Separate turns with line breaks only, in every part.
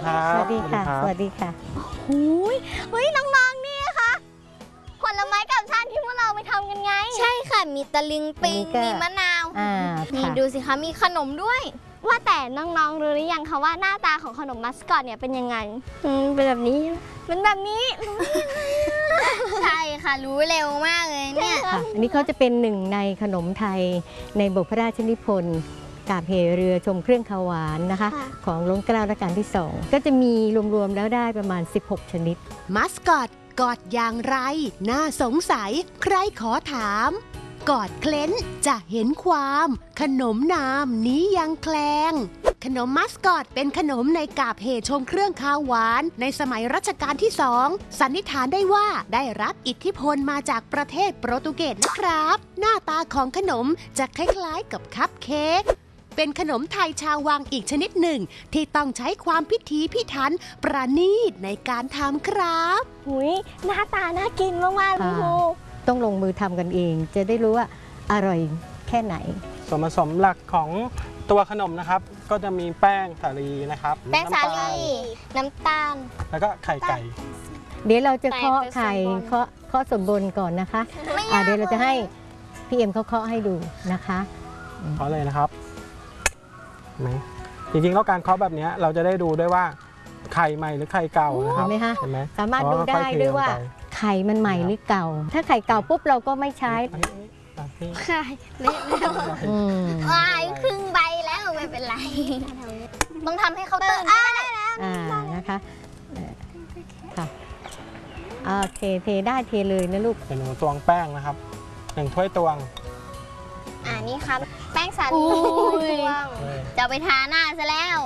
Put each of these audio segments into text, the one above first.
ครับ
สวัสดีค่ะ สวัสดีค่ะ
หูยเฮ้ยน้องๆนี่ค่ะผลไม้กับชาติที่พวกเราไปทำกันไงใช่ค่ะมีตะลิงปิง
อันนี้ก็
มีมะนาว นี่
ค่ะ
ดูสิคะมีขนมด้วย ว่าแต่น้องๆรู้หรือยังคะว่าหน้าตาของขนมมัสคอตเนี่ยเป็นยังไงเป็นแบบนี้เป็นแบบนี้ ใช่ค่ะรู้เร็วมากเลยเนี่ย
ค่ะอันนี้เขาจะเป็นหนึ่งในขนมไทยในบทพระราชนิพนธ์กาบเหเรือชมเครื่องคาวหวานนะคะ
ค่ะ
ของรัชกาลรัชกาลที่ 2 ก็จะมีรวมๆแล้วได้ประมาณ 16 ชนิด
มัสคอตกอดอย่างไร น่าสงสัย ใครขอถาม กอดเคล้นจะเห็นความ ขนมนามนี้ยังแคลง ขนมมัสคอตเป็นขนมในกาบเหชมเครื่องคาวหวาน ในสมัยรัชกาลที่ 2 สันนิษฐานได้ว่าได้รับอิทธิพลมาจากประเทศโปรตุเกสนะครับ หน้าตาของขนมจะคล้ายๆกับคัพเค้ก เป็นขนมไทยชาววังอีกชนิดหนึ่ง ที่ต้องใช้ความพิถีพิถันประณีตในการทำครับ
หุยหน้าตาน่ากินมากๆคุณครู
ต้องลงมือทำกันเอง จะได้รู้ว่าอร่อยแค่ไหน
ส่วนผสมหลักของตัวขนมนะครับ ก็จะมีแป้งสาลีนะครับ
แป้งสาลี
น้ำต
น้ำตาล
แล้วก็ไข่ไก่
เดี๋ยวเราจะเคาะ
แต่เป็น
ไข่
ส่วนบน
เคาะส่วนบนก่อนนะคะ
ไม่ยาก
เดี๋ยวเราจะให้พี่เอ็มเขาเคาะให้ดูนะคะ
เพราะเลยนะครับเห็นไหมจริงๆแล้วการเคาะแบบนี้เราจะได้ดูด้วยว่าไข่ใหม่หรือไข่เก่านะครับ
เห็นไหมคะ
เห็นไหม
สามารถ
เพ
ดู
ว่
ได้
ค่อๆ
ด้วยว่า
เทลงไป
ไข่มันใหม่หรือเก่า ถ้าไข่เก่าปุ๊บเราก็ไม่ใช้
อันนี้อันนี้
ใช่เละแล้ว
อืม
วายครึ่งใบแล้วไม่เป็นไร ต้องทำให้เขาตื่นได้แล้ว
นะคะค่ะโอเคเทได้เทเลยนะลูก
เป็นหนูตวงแป้งนะครับ1 ถ้วยตวง
นี่ครับ แป้งสาลี จะเอาไปทาหน้าซะแล้ว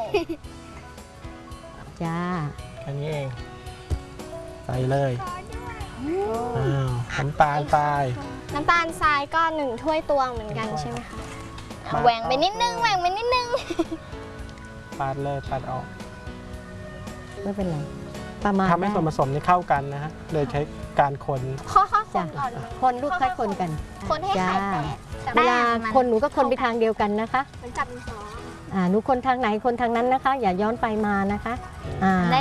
จ้า
แค่นี้เอง ใส่เลยอ้าวน้ำตาลทราย
น้ำตาลทรายก็1 ถ้วยตวงเหมือนกันใช่ไหมคะแหว่งไปนิดนึงแหว่งไปนิดนึง
ปาดเลยปาดออก
ไม่เป็นไรประมาณ
ทำให้ส่วนผสมนี้เข้ากันนะฮะโดยใช้การคน
ข้อค
จ้ะ
นก่อน
คนลูกค่อยคนกัน
คนให้ไข่แตก
เวลาคนหนูก็คนไปทางเดียวกันนะคะ
มันจับดินสอ
หนูคนทางไหนคนทางนั้นนะคะ อย่าย้อนไปมานะคะ